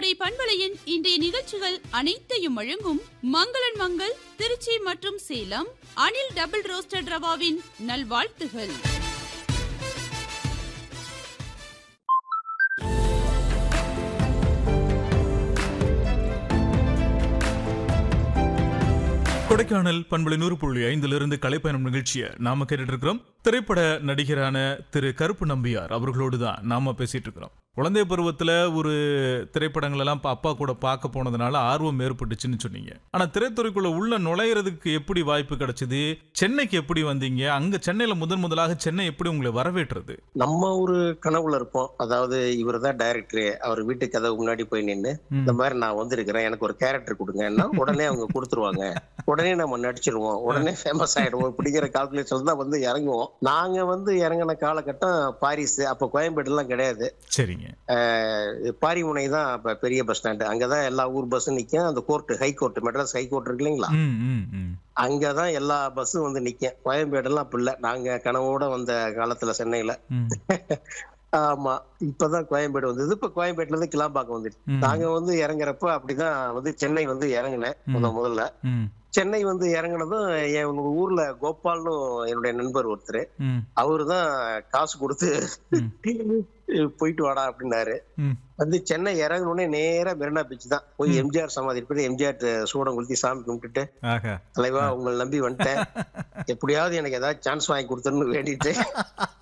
கோடை பண்பலையின் இன்றைய நிகழ்ச்சிகள் அனைத்தையும் வழங்கும் மங்களன் மங்கள் திருச்சி மற்றும் சேலம் அனில் டபுள் ரோஸ்டட் ரவாவின் நல்வாழ்த்துகள். கொடைக்கானல் பண்பலை 100.5 கலைப்பயணம் நிகழ்ச்சியை நாம கேட்டுட்டு இருக்கிறோம். திரைப்பட நடிகரான திரு கருப்பு நம்பியார் அவர்களோடு தான் நாம பேசிட்டு இருக்கிறோம். குழந்தை பருவத்துல ஒரு திரைப்படங்கள் எல்லாம் அப்பா கூட பார்க்க போனதுனால ஆர்வம் ஏற்பட்டுச்சுன்னு சொன்னீங்க. ஆனா திரைத்துறைக்குள்ள உள்ள நுழையிறதுக்கு எப்படி வாய்ப்பு கிடைச்சது? சென்னைக்கு எப்படி வந்தீங்க? அங்க சென்னையில முதலாக சென்னை எப்படி உங்களை வரவேற்றது? நம்ம ஒரு கனவுல இருப்போம். அதாவது இவர் தான் டைரக்டர், அவர் வீட்டு கதவு முன்னாடி போய் நின்று இந்த மாதிரி நான் வந்திருக்கிறேன், எனக்கு ஒரு கேரக்டர் கொடுங்கன்னா உடனே அவங்க கொடுத்துருவாங்க, உடனே நம்ம நடிச்சிருவோம், உடனே ஃபேமஸ் ஆயிடுவோம் இப்படிங்கிற கால்குலேஷன் தான் வந்து இறங்குவோம். நாங்க வந்து இறங்கின காலகட்டம் பாரிஸ், அப்ப கோயம்பேடு எல்லாம் கிடையாது. சரிங்க. பாரிமுனை தான் இப்ப பெரிய பஸ் ஸ்டாண்டு. அங்கதான் எல்லா ஊர் பஸ்ஸும் நிக்கும். அந்த court, high court, Madras high court இருக்கு இல்லைங்களா, அங்கதான் எல்லா பஸ்ஸும் வந்து நிக்கும். கோயம்பேடு எல்லாம் அப்ப இல்ல, நாங்க கனவோட வந்த காலத்துல சென்னையில. ஆமா, இப்பதான் கோயம்பேடு வந்தது. இப்ப கோயம்பேட்டுல இருந்து கிளாம்பாக்கம் வந்துட்டு நாங்க வந்து இறங்குறப்ப அப்படிதான் வந்து சென்னை வந்து இறங்கினேன். முதல்ல சென்னை வந்து இறங்கினதும் என் ஊர்ல கோபால்னு என்னுடைய நண்பர் ஒருத்தர், அவரு தான் காசு கொடுத்து போயிட்டு வாடா அப்படின்னாரு. வந்து சென்னை இறங்கினோடனே நேரா மெரினா பீச் தான் போய் எம்ஜிஆர் சமாதி இருப்பது, எம்ஜிஆர் சூடம் கொளுத்தி சாமி கும்பிட்டுட்டு, தலைவா உங்களை நம்பி வந்துட்டேன், எப்படியாவது எனக்கு ஏதாவது சான்ஸ் வாங்கி கொடுத்துருன்னு வேண்டிட்டு